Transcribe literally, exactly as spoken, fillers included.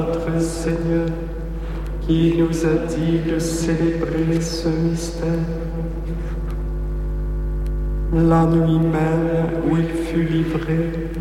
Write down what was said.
Notre Seigneur, qui nous a dit de célébrer ce mystère, la nuit même où il fut livré,